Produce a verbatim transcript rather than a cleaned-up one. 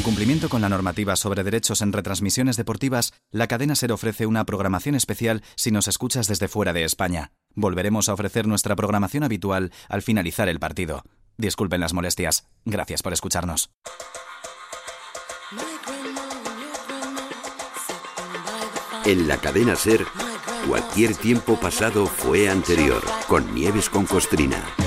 cumplimiento con la normativa sobre derechos en retransmisiones deportivas, la cadena SER ofrece una programación especial si nos escuchas desde fuera de España. Volveremos a ofrecer nuestra programación habitual al finalizar el partido. Disculpen las molestias. Gracias por escucharnos. En la cadena SER, cualquier tiempo pasado fue anterior, con Nieves con Costrina.